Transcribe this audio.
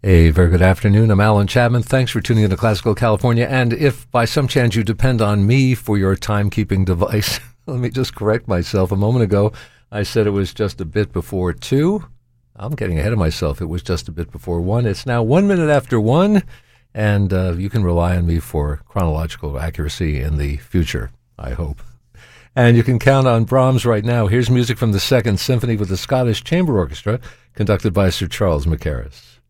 A very good afternoon. I'm Alan Chapman. Thanks for tuning in to Classical California. And if by some chance you depend on me for your timekeeping device, let me just correct myself. A moment ago, I said it was just a bit before 2. I'm getting ahead of myself. It was just a bit before 1. It's now 1 minute after 1, and you can rely on me for chronological accuracy in the future, I hope. And you can count on Brahms right now. Here's music from the Second Symphony with the Scottish Chamber Orchestra, conducted by Sir Charles Mackerras.